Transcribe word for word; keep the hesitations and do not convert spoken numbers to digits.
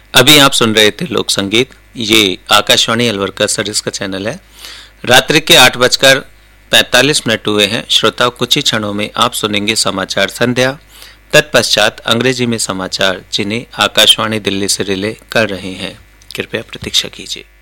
अभी आप सुन रहे थे लोक संगीत। ये आकाशवाणी अलवर का सरिस का चैनल है। रात्रि के आठ बजकर पैंतालीस मिनट हुए हैं। श्रोताओं, कुछ ही क्षणों में आप सुनेंगे समाचार संध्या, तत्पश्चात अंग्रेजी में समाचार जिन्हें आकाशवाणी दिल्ली से रिले कर रहे हैं। कृपया प्रतीक्षा कीजिए।